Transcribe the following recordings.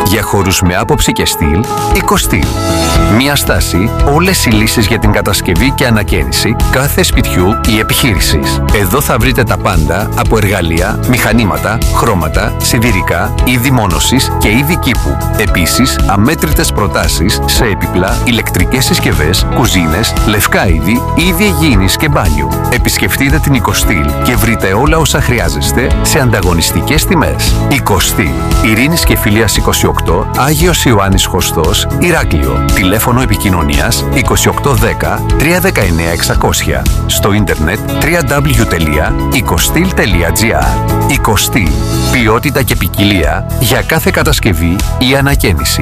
Για χώρους με άποψη και στυλ, IKOSTYL. Μια στάση, όλες οι λύσεις για την κατασκευή και ανακαίνιση κάθε σπιτιού ή επιχείρησης. Εδώ θα βρείτε τα πάντα από εργαλεία, μηχανήματα, χρώματα, σιδηρικά, είδη μόνωσης και είδη κήπου. Επίσης, αμέτρητες προτάσεις σε έπιπλα, ηλεκτρικές συσκευές, κουζίνες, λευκά είδη, είδη υγιεινής και μπάνιου. Επισκεφτείτε την IKOSTYL και βρείτε όλα όσα χρειάζεστε σε ανταγωνιστικές τιμές. IKOSTYL. Ειρήνης και Φιλίας 28, Άγιος Ιωάννης Χωστός, Ηράκλειο. Τηλέφωνο επικοινωνίας 2810 319 600. Στο ίντερνετ www.ikostyl.gr. IKOSTYL. Ποιότητα και ποικιλία για κάθε κατασκευή ή ανακαίνιση.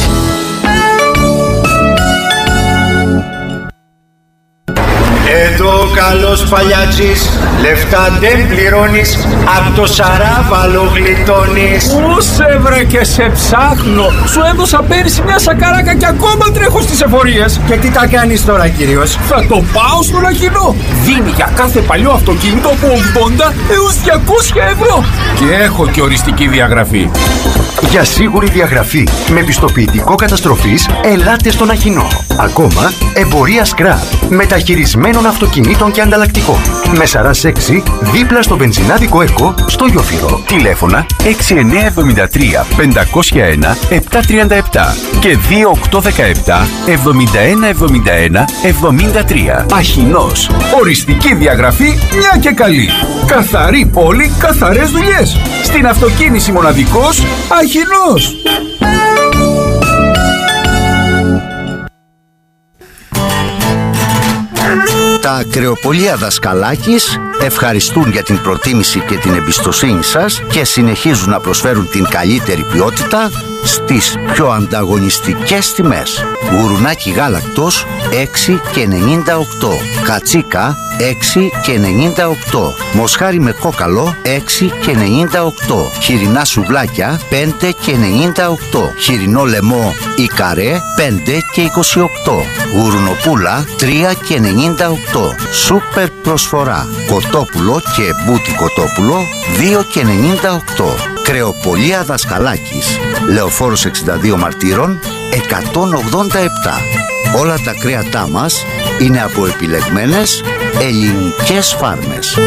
Εδώ ο καλός παλιάτζης, λεφτά δεν πληρώνεις, απ' το σαράβαλο γλιτώνεις. Πού σε βρε και σε ψάχνω. Σου έδωσα πέρυσι μια σακαράκα και ακόμα τρέχω στις εφορίες. Και τι τα κάνεις τώρα, κύριος? Θα το πάω στο Λαχινό. Δίνει για κάθε παλιό αυτοκίνητο από 80 έως 200 ευρώ. Και έχω και οριστική διαγραφή. Για σίγουρη διαγραφή με πιστοποιητικό καταστροφής, ελάτε στον Αχινό. Ακόμα, εμπορία scrap, μεταχειρισμένων αυτοκινήτων και ανταλλακτικών. Με Σαράς 6, δίπλα στο βενζινάδικο ΕΚΟ, στο Γιόφυρο. Τηλέφωνα 6973 501 737 και 2817 7171 73. Αχινός. Οριστική διαγραφή, μια και καλή. Καθαρή πόλη, καθαρές δουλειές. Στην αυτοκίνηση μοναδικός Αχινός. Τα ακρεοπολία Δασκαλάκης ευχαριστούν για την προτίμηση και την εμπιστοσύνη σας και συνεχίζουν να προσφέρουν την καλύτερη ποιότητα στις πιο ανταγωνιστικές τιμές. Γουρουνάκι γάλακτος 6,98. Κατσίκα 6,98. Μοσχάρι με κόκαλο 6,98. Χοιρινά σουβλάκια 5,98. Χοιρινό λαιμό ή καρέ 5,28. Γουρουνοπούλα 3,98. Σούπερ προσφορά. Κοτόπουλο και μπούτι κοτόπουλο 2,98. Κρεοπολία Δασκαλάκης, Λεωφόρος 62 Μαρτύρων 187. Όλα τα κρέατά μας είναι από επιλεγμένες ελληνικές φάρμες.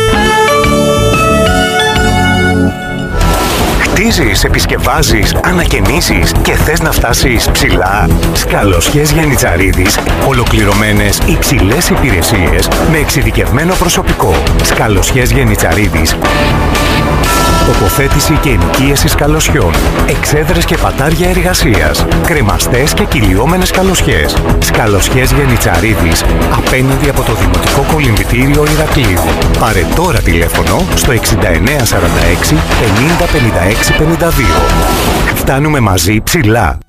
Χτίζεις, επισκευάζεις, ανακαινίζεις και θες να φτάσεις ψηλά? Σκαλοσιές Γιαννιτσαρίδης, ολοκληρωμένες υψηλές υπηρεσίες με εξειδικευμένο προσωπικό. Σκαλοσιές Γιαννιτσαρίδης. Τοποθέτηση και ενοικίαση σκαλοσιών. Εξέδρες και πατάρια εργασίας. Κρεμαστές και κυλιόμενες σκαλοσιές. Σκαλοσιές Γιαννιτσαρίδης. Απέναντι από το Δημοτικό Κολυμβητήριο Ηρακλείου. Πάρε τώρα τηλέφωνο στο 6946 50 56 52. Φτάνουμε μαζί ψηλά.